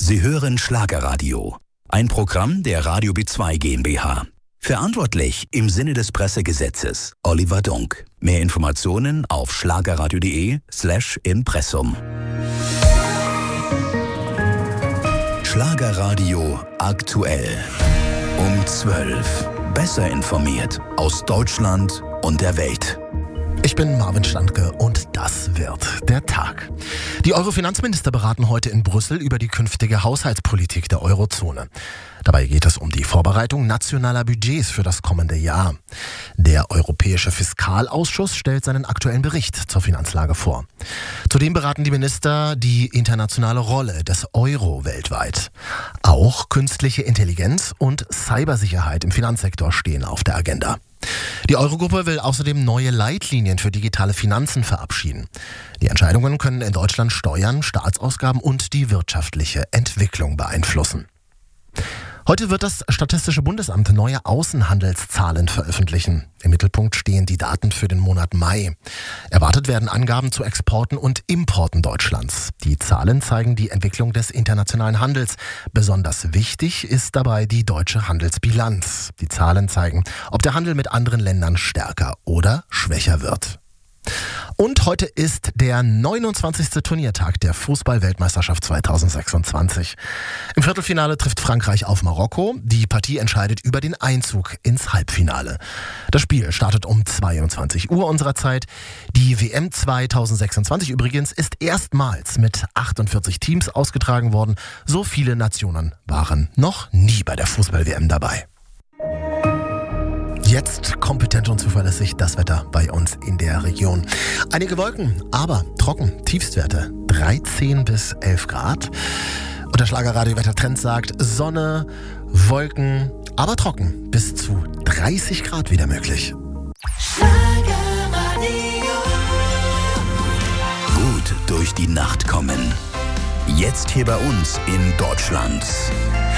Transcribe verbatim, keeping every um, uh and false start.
Sie hören Schlagerradio, ein Programm der Radio B zwei GmbH. Verantwortlich im Sinne des Pressegesetzes Oliver Dunk. Mehr Informationen auf schlagerradio.de slash Impressum. Schlagerradio aktuell. Um zwölf. Besser informiert aus Deutschland und der Welt. Ich bin Marvin Standke und das wird der Tag. Die Euro-Finanzminister beraten heute in Brüssel über die künftige Haushaltspolitik der Eurozone. Dabei geht es um die Vorbereitung nationaler Budgets für das kommende Jahr. Der Europäische Fiskalausschuss stellt seinen aktuellen Bericht zur Finanzlage vor. Zudem beraten die Minister die internationale Rolle des Euro weltweit. Auch künstliche Intelligenz und Cybersicherheit im Finanzsektor stehen auf der Agenda. Die Eurogruppe will außerdem neue Leitlinien für digitale Finanzen verabschieden. Die Entscheidungen können in Deutschland Steuern, Staatsausgaben und die wirtschaftliche Entwicklung beeinflussen. Heute wird das Statistische Bundesamt neue Außenhandelszahlen veröffentlichen. Im Mittelpunkt stehen die Daten für den Monat Mai. Erwartet werden Angaben zu Exporten und Importen Deutschlands. Die Zahlen zeigen die Entwicklung des internationalen Handels. Besonders wichtig ist dabei die deutsche Handelsbilanz. Die Zahlen zeigen, ob der Handel mit anderen Ländern stärker oder schwächer wird. Und heute ist der neunundzwanzigste Turniertag der Fußball-Weltmeisterschaft zweitausendsechsundzwanzig. Im Viertelfinale trifft Frankreich auf Marokko. Die Partie entscheidet über den Einzug ins Halbfinale. Das Spiel startet um zweiundzwanzig Uhr unserer Zeit. Die W M zweitausendsechsundzwanzig übrigens ist erstmals mit achtundvierzig Teams ausgetragen worden. So viele Nationen waren noch nie bei der Fußball-W M dabei. Jetzt kompetent und zuverlässig das Wetter bei uns in der Region. Einige Wolken, aber trocken. Tiefstwerte dreizehn bis elf Grad. Und der Schlagerradio-Wettertrend sagt Sonne, Wolken, aber trocken. Bis zu dreißig Grad wieder möglich. Schlagerradio. Gut durch die Nacht kommen. Jetzt hier bei uns in Deutschland.